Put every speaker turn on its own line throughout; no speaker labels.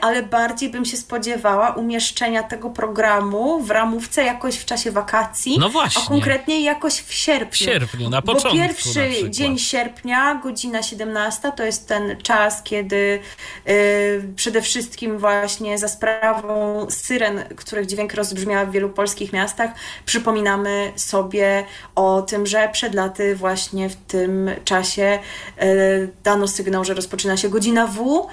ale bardziej bym się spodziewała umieszczenia tego programu w ramówce jakoś w czasie wakacji,
no właśnie,
a konkretnie jakoś w sierpniu.
W sierpniu, na początku.
Bo pierwszy dzień sierpnia, godzina 17, to jest ten czas, kiedy przede wszystkim właśnie za sprawą syren, których dźwięk rozbrzmiała w wielu polskich miastach, przypominamy sobie o tym, że przed laty właśnie w tym czasie dano sygnał, że rozpoczyna się godzina W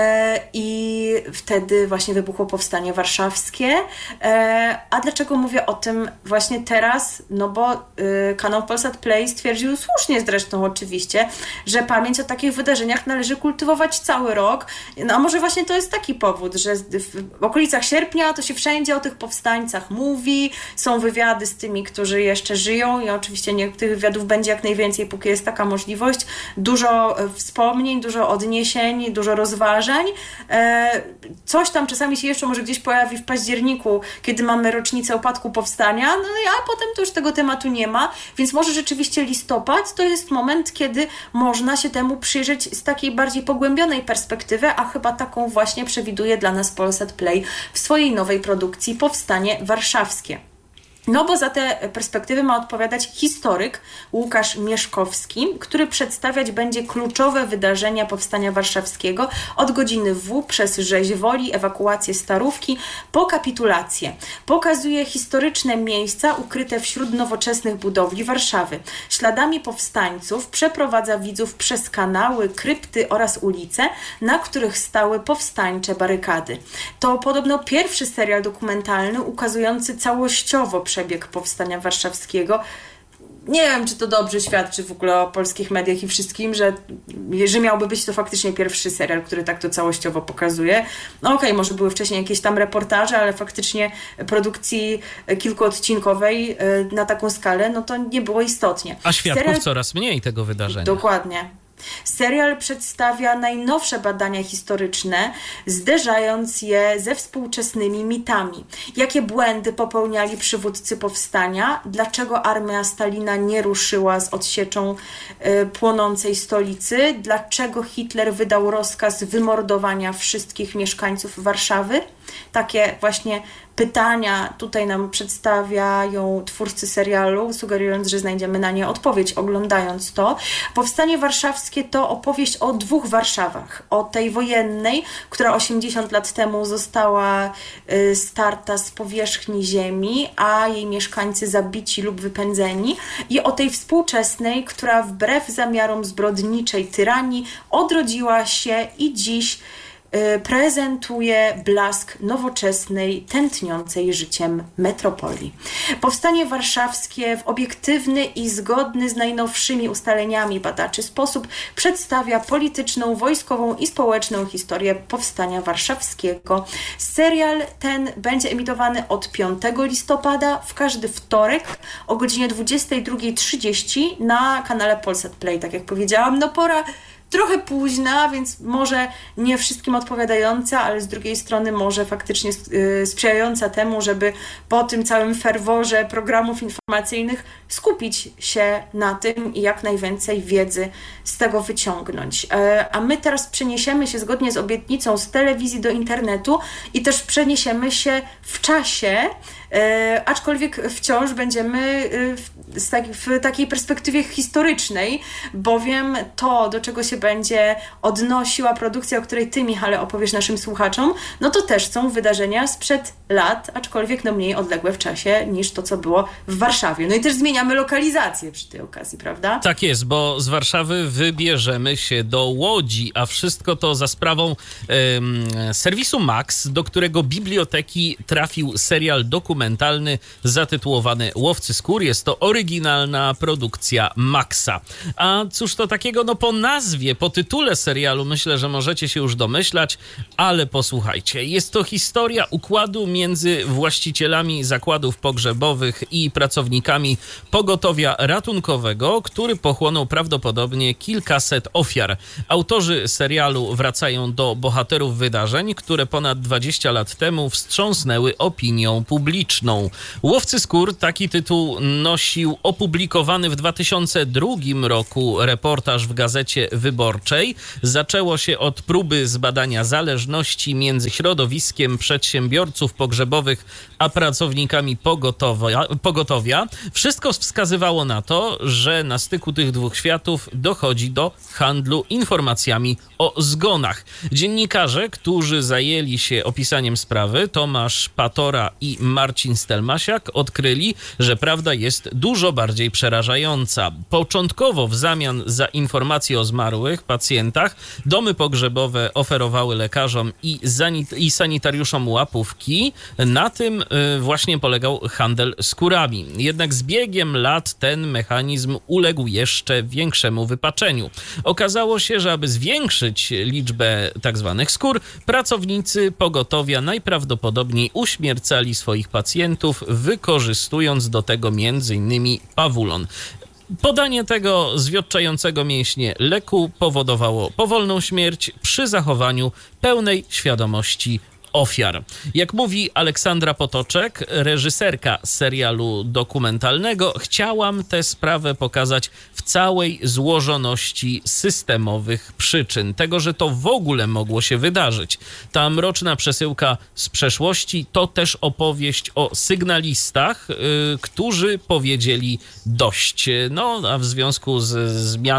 i wtedy właśnie wybuchło Powstanie Warszawskie. A dlaczego mówię o tym właśnie teraz? No bo kanał Polsat Play stwierdził słusznie zresztą oczywiście, że pamięć o takich wydarzeniach należy kultywować cały rok. No a może właśnie to jest taki powód, że w okolicach sierpnia to się wszędzie o tych powstańcach mówi, są wywiady z tymi, którzy jeszcze żyją i oczywiście tych wywiadów będzie jak najwięcej, póki jest taka możliwość. Dużo wspomnień, dużo odniesień, dużo rozważań. Coś tam czasami się jeszcze może gdzieś pojawi w październiku, kiedy mamy rocznicę upadku powstania, no a potem to już tego tematu nie ma, więc może rzeczywiście listopad to jest moment, kiedy można się temu przyjrzeć z takiej bardziej pogłębionej perspektywy, a chyba taką właśnie przewiduje dla nas Polsat Play w swojej nowej produkcji Powstanie Warszawskie. No bo za te perspektywy ma odpowiadać historyk Łukasz Mieszkowski, który przedstawiać będzie kluczowe wydarzenia Powstania Warszawskiego od godziny W przez rzeź Woli, ewakuację Starówki po kapitulację. Pokazuje historyczne miejsca ukryte wśród nowoczesnych budowli Warszawy. Śladami powstańców przeprowadza widzów przez kanały, krypty oraz ulice, na których stały powstańcze barykady. To podobno pierwszy serial dokumentalny ukazujący całościowo przebieg Powstania Warszawskiego. Nie wiem, czy to dobrze świadczy w ogóle o polskich mediach i wszystkim, że miałby być to faktycznie pierwszy serial, który tak to całościowo pokazuje. No okej, może były wcześniej jakieś tam reportaże, ale faktycznie produkcji kilkuodcinkowej na taką skalę, no to nie było istotnie.
A świadków coraz mniej tego wydarzenia.
Dokładnie. Serial przedstawia najnowsze badania historyczne, zderzając je ze współczesnymi mitami. Jakie błędy popełniali przywódcy powstania? Dlaczego armia Stalina nie ruszyła z odsieczą płonącej stolicy? Dlaczego Hitler wydał rozkaz wymordowania wszystkich mieszkańców Warszawy? Takie właśnie pytania tutaj nam przedstawiają twórcy serialu, sugerując, że znajdziemy na nie odpowiedź, oglądając to. Powstanie Warszawskie to opowieść o dwóch Warszawach. O tej wojennej, która 80 lat temu została starta z powierzchni ziemi, a jej mieszkańcy zabici lub wypędzeni. I o tej współczesnej, która wbrew zamiarom zbrodniczej tyranii odrodziła się i dziś prezentuje blask nowoczesnej, tętniącej życiem metropolii. Powstanie Warszawskie w obiektywny i zgodny z najnowszymi ustaleniami badaczy sposób przedstawia polityczną, wojskową i społeczną historię Powstania Warszawskiego. Serial ten będzie emitowany od 5 listopada w każdy wtorek o godzinie 22:30 na kanale Polsat Play. Tak jak powiedziałam, no pora trochę późna, więc może nie wszystkim odpowiadająca, ale z drugiej strony może faktycznie sprzyjająca temu, żeby po tym całym ferworze programów informacyjnych skupić się na tym i jak najwięcej wiedzy z tego wyciągnąć. A my teraz przeniesiemy się zgodnie z obietnicą z telewizji do internetu i też przeniesiemy się w czasie, aczkolwiek wciąż będziemy w takiej perspektywie historycznej, bowiem to, do czego się będzie odnosiła produkcja, o której ty, Michale, opowiesz naszym słuchaczom, no to też są wydarzenia sprzed lat, aczkolwiek no mniej odległe w czasie niż to, co było w Warszawie. No i też zmieniamy lokalizację przy tej okazji, prawda?
Tak jest, bo z Warszawy wybierzemy się do Łodzi, a wszystko to za sprawą serwisu Max, do którego biblioteki trafił serial dokumentalny zatytułowany Łowcy Skór. Jest to oryginalna produkcja Maxa. A cóż to takiego? No po nazwie, po tytule serialu myślę, że możecie się już domyślać, ale posłuchajcie. Jest to historia układu między właścicielami zakładów pogrzebowych i pracownikami pogotowia ratunkowego, który pochłonął prawdopodobnie kilkaset ofiar. Autorzy serialu wracają do bohaterów wydarzeń, które ponad 20 lat temu wstrząsnęły opinią publiczną. publiczną. Łowcy skór, taki tytuł nosił opublikowany w 2002 roku reportaż w Gazecie Wyborczej. Zaczęło się od próby zbadania zależności między środowiskiem przedsiębiorców pogrzebowych a pracownikami pogotowia. Wszystko wskazywało na to, że na styku tych dwóch światów dochodzi do handlu informacjami o zgonach. Dziennikarze, którzy zajęli się opisaniem sprawy, Tomasz Patora i Marcin Stelmasiak, odkryli, że prawda jest dużo bardziej przerażająca. Początkowo w zamian za informacje o zmarłych pacjentach domy pogrzebowe oferowały lekarzom i sanitariuszom łapówki. Na tym właśnie polegał handel skórami. Jednak z biegiem lat ten mechanizm uległ jeszcze większemu wypaczeniu. Okazało się, że aby zwiększyć liczbę tak zwanych skór, pracownicy pogotowia najprawdopodobniej uśmiercali swoich pacjentów, wykorzystując do tego m.in. pawulon. Podanie tego zwiotczającego mięśnie leku powodowało powolną śmierć przy zachowaniu pełnej świadomości ofiar. Jak mówi Aleksandra Potoczek, reżyserka serialu dokumentalnego, chciałam tę sprawę pokazać w całej złożoności systemowych przyczyn. Tego, że to w ogóle mogło się wydarzyć. Ta mroczna przesyłka z przeszłości to też opowieść o sygnalistach, którzy powiedzieli dość. No, a w związku z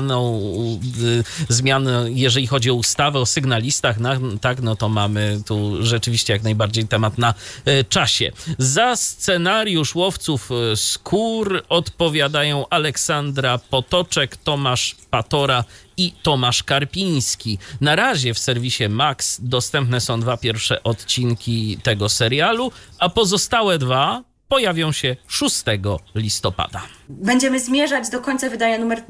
zmian, jeżeli chodzi o ustawę o sygnalistach, no to mamy tu rzeczywiście jak najbardziej temat na czasie. Za scenariusz Łowców skór odpowiadają Aleksandra Potoczek, Tomasz Patora i Tomasz Karpiński. Na razie w serwisie Max dostępne są 2 pierwsze odcinki tego serialu, a pozostałe 2 pojawią się 6 listopada.
Będziemy zmierzać do końca wydania numer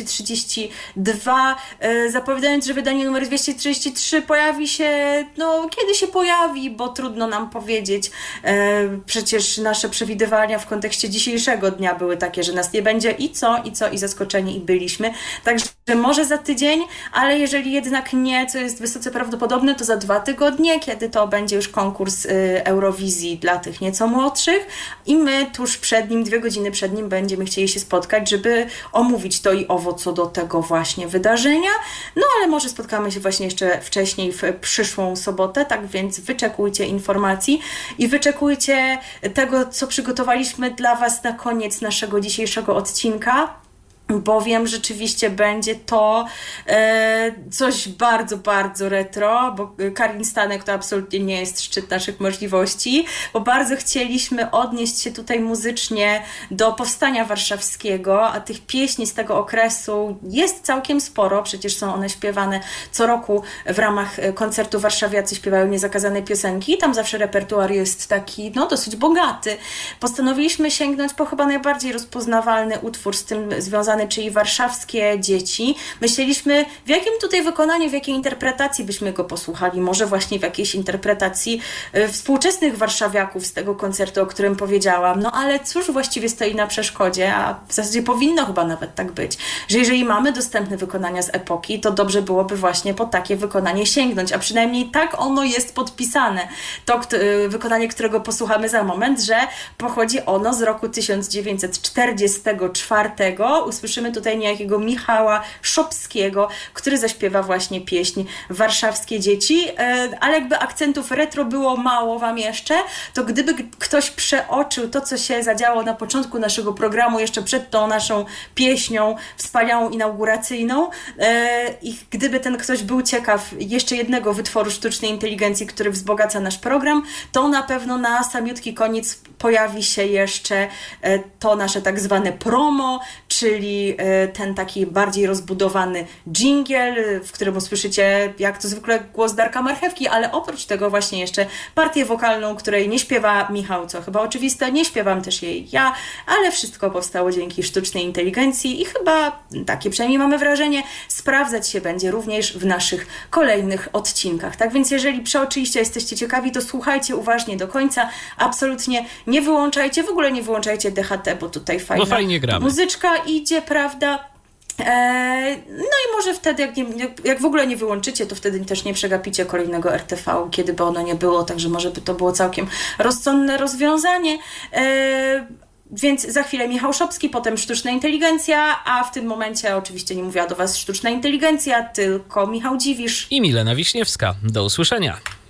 232, zapowiadając, że wydanie numer 233 pojawi się, kiedy się pojawi, bo trudno nam powiedzieć. Przecież nasze przewidywania w kontekście dzisiejszego dnia były takie, że nas nie będzie i zaskoczeni i byliśmy. Także może za tydzień, ale jeżeli jednak nie, co jest wysoce prawdopodobne, to za 2 tygodnie, kiedy to będzie już konkurs Eurowizji dla tych nieco młodszych i my tuż przed nim, 2 godziny przed nim będziemy chcieli się spotkać, żeby omówić to i owo co do tego właśnie wydarzenia. No ale może spotkamy się właśnie jeszcze wcześniej w przyszłą sobotę, tak więc wyczekujcie informacji i wyczekujcie tego, co przygotowaliśmy dla Was na koniec naszego dzisiejszego odcinka. Bowiem rzeczywiście będzie to coś bardzo, bardzo retro, bo Karin Stanek to absolutnie nie jest szczyt naszych możliwości, bo bardzo chcieliśmy odnieść się tutaj muzycznie do powstania warszawskiego, a tych pieśni z tego okresu jest całkiem sporo, przecież są one śpiewane co roku w ramach koncertu Warszawiacy śpiewają niezakazane piosenki i tam zawsze repertuar jest taki, dosyć bogaty. Postanowiliśmy sięgnąć po chyba najbardziej rozpoznawalny utwór z tym związany, czyli Warszawskie Dzieci. Myśleliśmy, w jakim tutaj wykonaniu, w jakiej interpretacji byśmy go posłuchali. Może właśnie w jakiejś interpretacji współczesnych warszawiaków z tego koncertu, o którym powiedziałam. Ale cóż właściwie stoi na przeszkodzie, a w zasadzie powinno chyba nawet tak być, że jeżeli mamy dostępne wykonania z epoki, to dobrze byłoby właśnie po takie wykonanie sięgnąć, a przynajmniej tak ono jest podpisane. To wykonanie, którego posłuchamy za moment, że pochodzi ono z roku 1944. Usłyszymy tutaj niejakiego Michała Szopskiego, który zaśpiewa właśnie pieśń Warszawskie Dzieci, ale jakby akcentów retro było mało Wam jeszcze, to gdyby ktoś przeoczył to, co się zadziało na początku naszego programu, jeszcze przed tą naszą pieśnią wspaniałą inauguracyjną i gdyby ten ktoś był ciekaw jeszcze jednego wytworu sztucznej inteligencji, który wzbogaca nasz program, to na pewno na samiutki koniec pojawi się jeszcze to nasze tak zwane promo, czyli ten taki bardziej rozbudowany dżingiel, w którym usłyszycie jak to zwykle głos Darka Marchewki, ale oprócz tego właśnie jeszcze partię wokalną, której nie śpiewa Michał, co chyba oczywiste, nie śpiewam też jej ja, ale wszystko powstało dzięki sztucznej inteligencji i chyba, takie przynajmniej mamy wrażenie, sprawdzać się będzie również w naszych kolejnych odcinkach. Tak więc jeżeli przeoczyście jesteście ciekawi, to słuchajcie uważnie do końca, absolutnie nie wyłączajcie, w ogóle nie wyłączajcie DHT, bo tutaj fajna
fajnie gramy.
Muzyczka idzie, prawda? No i może wtedy, jak w ogóle nie wyłączycie, to wtedy też nie przegapicie kolejnego RTV, kiedy by ono nie było, także może by to było całkiem rozsądne rozwiązanie. Więc za chwilę Michał Szopski, potem sztuczna inteligencja, a w tym momencie oczywiście nie mówiła do Was sztuczna inteligencja, tylko Michał Dziwisz
i Milena Wiśniewska. Do usłyszenia.